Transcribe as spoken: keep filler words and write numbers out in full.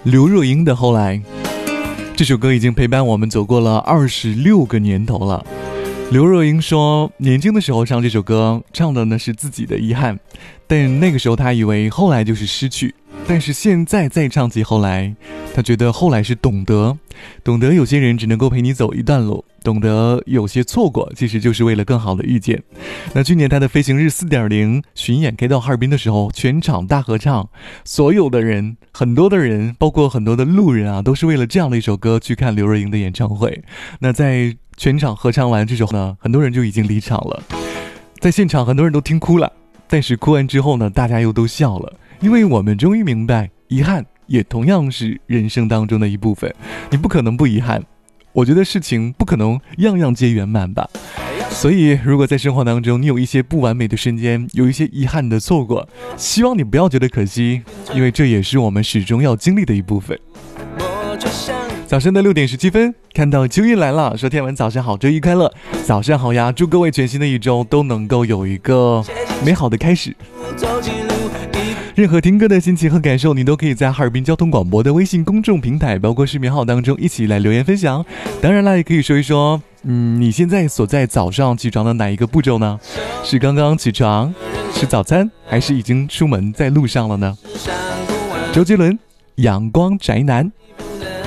刘若英的《后来》。这首歌已经陪伴我们走过了二十六个年头了。刘若英说，年轻的时候唱这首歌，唱的呢是自己的遗憾，但那个时候她以为后来就是失去，但是现在再唱起后来，她觉得后来是懂得，懂得有些人只能够陪你走一段路，懂得有些错过其实就是为了更好的遇见。那去年她的飞行日 四点零 巡演开到哈尔滨的时候，全场大合唱，所有的人，很多的人，包括很多的路人啊，都是为了这样的一首歌去看刘若英的演唱会。那在全场合唱完这首呢，很多人就已经离场了，在现场很多人都听哭了，但是哭完之后呢，大家又都笑了，因为我们终于明白，遗憾也同样是人生当中的一部分，你不可能不遗憾，我觉得事情不可能样样皆圆满吧。所以如果在生活当中你有一些不完美的瞬间，有一些遗憾的错过，希望你不要觉得可惜，因为这也是我们始终要经历的一部分。早上的六点十七分，看到秋叶来了，说天文早上好，周一快乐，早上好呀，祝各位全新的一周都能够有一个美好的开始。任何听歌的心情和感受，你都可以在哈尔滨交通广播的微信公众平台包括视频号当中一起来留言分享。当然啦，也可以说一说嗯，你现在所在早上起床的哪一个步骤呢？是刚刚起床吃早餐，还是已经出门在路上了呢？周杰伦，阳光宅男。